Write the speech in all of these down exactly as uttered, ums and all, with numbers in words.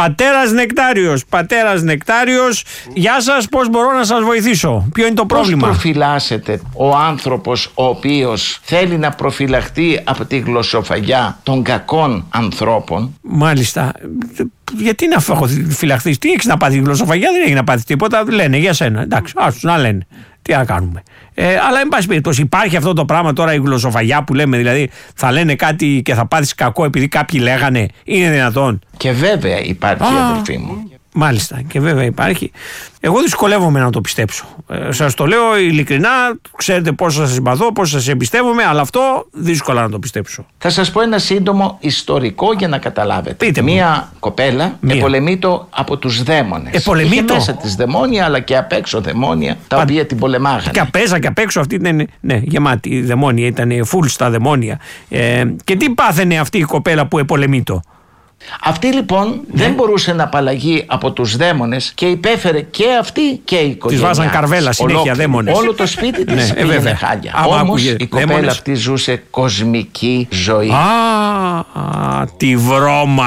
Πατέρας Νεκτάριος, πατέρας Νεκτάριος, γεια σας, πώς μπορώ να σας βοηθήσω, ποιο είναι το πρόβλημα? Πώς προφυλάσσεται ο άνθρωπος ο οποίος θέλει να προφυλαχτεί από τη γλωσσοφαγιά των κακών ανθρώπων? Μάλιστα. Γιατί να έχω φυλαχθεί, τι έχεις να πάθει, η γλωσσοφαγιά δεν έχει να πάθει τίποτα, λένε για σένα, εντάξει, άστος να λένε. Τι να κάνουμε. Ε, αλλά εν πάση περιπτώσει υπάρχει αυτό το πράγμα τώρα, η γλωσσοφαγιά που λέμε, δηλαδή θα λένε κάτι και θα πάθεις κακό επειδή κάποιοι λέγανε, είναι δυνατόν? Και βέβαια υπάρχει, Α, αδελφοί μου. Μάλιστα, και βέβαια υπάρχει. Εγώ δυσκολεύομαι να το πιστέψω. Ε, σας το λέω ειλικρινά, ξέρετε πόσο σας συμπαθώ, πόσο σας εμπιστεύομαι, αλλά αυτό δύσκολα να το πιστέψω. Θα σας πω ένα σύντομο ιστορικό για να καταλάβετε. Πείτε Μία μου. κοπέλα επολεμείτο από τους δαίμονες. Επολεμείτο. Είχε μέσα της δαιμόνια, αλλά και απ' έξω δαιμόνια, τα Πα... οποία την πολεμάγανε. Και απ' έξω και απ' έξω αυτή ήταν, ναι, γεμάτη η δαιμόνια, ήταν φουλ στα δαιμόνια. Ε, και τι πάθαινε αυτή η κοπέλα που επολεμείτο? Αυτή λοιπόν ναι. δεν μπορούσε να απαλλαγεί από τους δαίμονες και υπέφερε και αυτή και η οικογένειά. Της βάζαν καρβέλα συνέχεια δαίμονες. Όλο το σπίτι της ναι, πήγαινε βέβαια. χάλια. Άμα Όμως άκουγε, η κοπέλα δαίμονες. αυτή ζούσε κοσμική ζωή. Α, α τη βρώμα.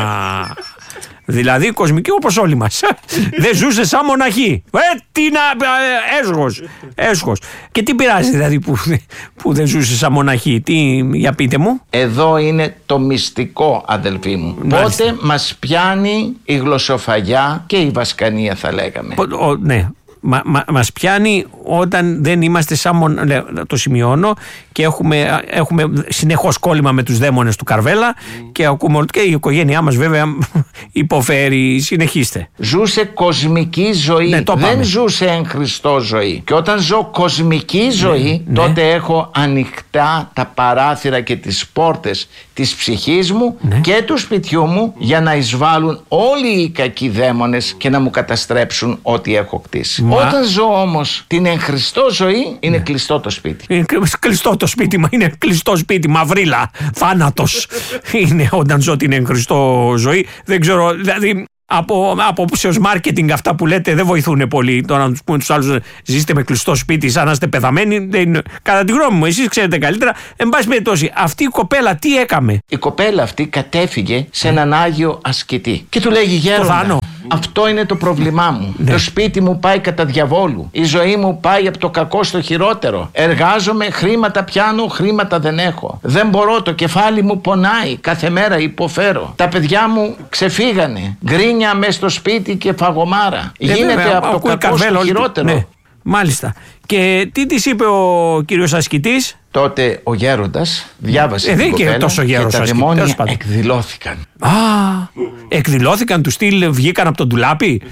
Δηλαδή κοσμική όπως όλοι μας. Δεν ζούσε σαν μοναχή. Ε, τι να... Έσχος. Έσχος. Και τι πειράζει δηλαδή που, που δεν ζούσε σαν μοναχή? Τι, για πείτε μου. Εδώ είναι το μυστικό, αδελφοί μου. Μάλιστα. Πότε μας πιάνει η γλωσσοφαγιά και η βασκανία, θα λέγαμε? Ο, ο, ναι. Μα, μα, μας πιάνει όταν δεν είμαστε σαν μοναχή. Το σημειώνω. Και έχουμε, έχουμε συνεχώς κόλλημα με τους δαίμονες του Καρβέλα και ακούμε και η οικογένειά μας βέβαια υποφέρει. Συνεχίστε. Ζούσε κοσμική ζωή, ναι, δεν ζούσε εν Χριστώ ζωή. Και όταν ζω κοσμική ζωή, ναι, τότε ναι. έχω ανοιχτά τα παράθυρα και τις πόρτες της ψυχής μου, ναι, και του σπιτιού μου, για να εισβάλλουν όλοι οι κακοί δαίμονες και να μου καταστρέψουν ό,τι έχω κτίσει. Μα... Όταν ζω όμως την εν Χριστώ ζωή, είναι ναι. κλειστό το σπίτι. Είναι κλειστό το σπίτι, μα είναι κλειστό σπίτι, μαυρίλα, θάνατος είναι όταν ζω την εν Χριστώ ζωή. Δεν ξέρω, δηλαδή από απόψεως marketing αυτά που λέτε δεν βοηθούν πολύ. Τώρα να τους πούμε τους άλλους ζήστε με κλειστό σπίτι σαν να είστε πεθαμένοι, δεν, κατά τη γνώμη μου, εσείς ξέρετε καλύτερα. Εν πάση περιπτώσει, αυτή η κοπέλα τι έκαμε? Η κοπέλα αυτή κατέφυγε σε έναν Άγιο ασκητή και του λέγει, γέροντα, αυτό είναι το πρόβλημά μου. Ναι. Το σπίτι μου πάει κατά διαβόλου. Η ζωή μου πάει από το κακό στο χειρότερο. Εργάζομαι, χρήματα πιάνω, χρήματα δεν έχω. Δεν μπορώ, το κεφάλι μου πονάει. Κάθε μέρα υποφέρω. Τα παιδιά μου ξεφύγανε. Γκρίνια μες στο σπίτι και φαγωμάρα. Ε, Γίνεται βέβαια, από το κακό στο χειρότερο. Ναι. Μάλιστα. Και τι της είπε ο κύριος ασκητής? Τότε ο γέροντας διάβασε ε, την κοπέλα και, τόσο και τα δαιμόνια εκδηλώθηκαν. Α, εκδηλώθηκαν του στυλ, βγήκαν από τον ντουλάπι,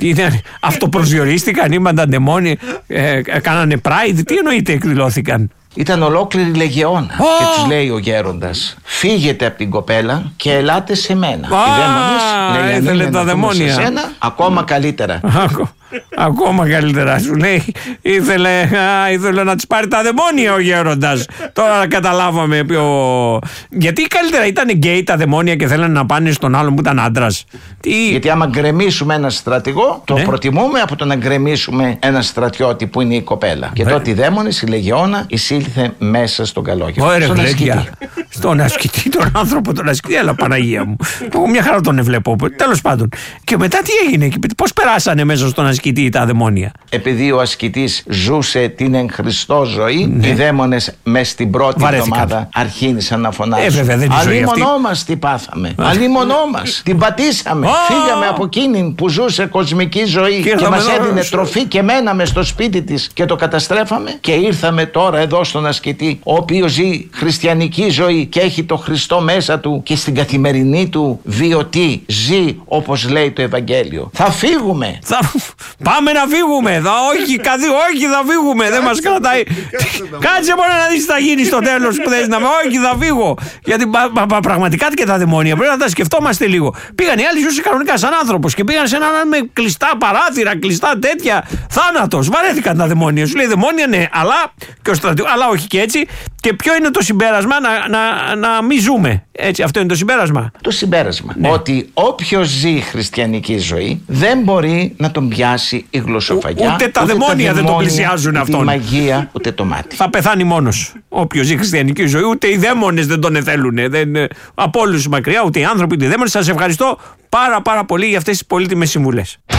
αυτοπροσδιορίστηκαν, είπαν τα δαιμόνια, ε, κάνανε pride, τι εννοείται εκδηλώθηκαν? Ήταν ολόκληρη λεγεώνα. Oh. Και τους λέει ο γέροντας, φύγετε από την κοπέλα και ελάτε σε μένα. Ah, οι δαίμονες λέει, ήθελε τα δαιμόνια. Σε σένα, ακόμα καλύτερα. Ακόμα καλύτερα, σου λέει. Ήθελε, α, ήθελε να τις πάρει τα δαιμόνια ο γέροντας. Τώρα καταλάβαμε ποιο. Γιατί καλύτερα ήταν γκέι τα δαιμόνια και θέλανε να πάνε στον άλλον που ήταν άντρας? Τι... Γιατί άμα γκρεμίσουμε έναν στρατηγό, το ναι. προτιμούμε από το να γκρεμίσουμε έναν στρατιώτη που είναι η κοπέλα. Και τότε οι δαίμονες, η λεγεώνα, εισήλθε μέσα στον καλόγερο. Ωραία, στον ασκητή. Στον ασκητή, τον άνθρωπο, τον ασκητή, αλλά Παναγία μου. Εγώ μια χαρά τον εβλέπω. Τέλος πάντων. Και μετά τι έγινε, πώς περάσανε μέσα στον ασκητή τα δαιμόνια? Επειδή ο ασκητής ζούσε την εν Χριστώ ζωή, ναι. οι δαίμονες μες στην πρώτη Βαρέθηκαν. εβδομάδα αρχίνησαν να φωνάζουν. Ε, βέβαια, δεν είναι ζωή αυτή. Αλλήμονό μας τι πάθαμε. Αλλήμονό μας την πατήσαμε. Oh! Φύγαμε από εκείνην που ζούσε κοσμική ζωή και, και μας έδινε τροφή και μέναμε στο σπίτι της και το καταστρέφαμε. Και ήρθαμε τώρα εδώ στον ασκητή, ο οποίος ζει χριστιανική ζωή και έχει το Χριστό μέσα του και στην καθημερινή του βιωτή ζει όπως λέει το Ευαγγέλιο. Θα φύγουμε. Θα... Πάμε να φύγουμε. Θα... όχι, καθί... όχι, θα φύγουμε. Δεν μας κρατάει. Κάτσε μόνο να δεις τι θα γίνει στο τέλος που θες να με. Όχι, θα φύγω. Γιατί πα, πα, πα, πραγματικά και τα δαιμόνια πρέπει να τα σκεφτόμαστε λίγο. Πήγαν οι άλλοι, ζούσε κανονικά σαν άνθρωπος και πήγαν σε έναν με κλειστά παράθυρα, κλειστά τέτοια. Θάνατος. Βαρέθηκαν τα δαιμόνια. Σου λέει δαιμόνια, ναι, αλλά, και ο στρατιώ... αλλά όχι και έτσι. Και ποιο είναι το συμπέρασμα? Να, να, να μην ζούμε. Έτσι, αυτό είναι το συμπέρασμα. Το συμπέρασμα. Ναι. Ότι όποιος ζει χριστιανική ζωή δεν μπορεί να τον πιάσει η γλωσσοφαγιά. Ούτε τα ούτε δαιμόνια τα δεν τον πλησιάζουν αυτόν. Ούτε η μαγεία, ούτε το μάτι. Θα πεθάνει μόνος. Όποιος ζει χριστιανική ζωή, ούτε οι δαίμονες δεν τον εθέλουν. Δεν, από όλους μακριά, ούτε οι άνθρωποι, ούτε οι δαίμονες. Σας ευχαριστώ πάρα πάρα πολύ για αυτές τις πολύτιμες συμβουλές.